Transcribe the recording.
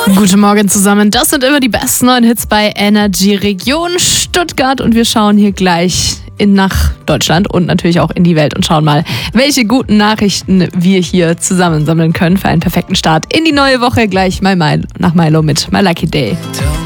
Guten Morgen zusammen, das sind immer die besten neuen Hits bei Energy Region Stuttgart und wir schauen hier gleich nach Deutschland und natürlich auch in die Welt und schauen mal, welche guten Nachrichten wir hier zusammensammeln können für einen perfekten Start in die neue Woche. Gleich mal nach Milo mit My Lucky Day.